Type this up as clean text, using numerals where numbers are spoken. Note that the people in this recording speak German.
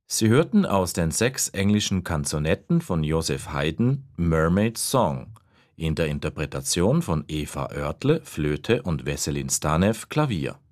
Sie hörten aus den 6 englischen Kanzonetten von Joseph Haydn Mermaid Song in der Interpretation von Eva Oertle, Flöte und Wesselin Stanev, Klavier.